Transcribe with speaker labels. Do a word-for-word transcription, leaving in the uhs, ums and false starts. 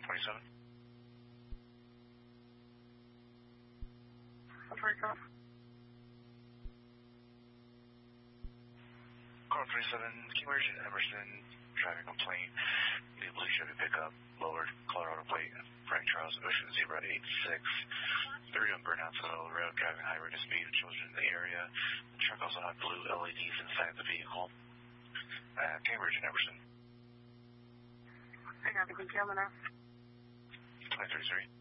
Speaker 1: twenty-seven.
Speaker 2: twenty-seven.
Speaker 1: Car thirty-seven, Cambridge and Emerson, traffic complaint. The blue Chevy pickup, lowered, Colorado plate, Frank Charles, Ocean Zebra eight six. Three on burnout to the middle of the road, driving high rate of speed with children in the area. The truck also had blue L E Ds inside the vehicle. Uh, Cambridge and Emerson.
Speaker 2: I got the detail now.
Speaker 1: twenty thirty-three.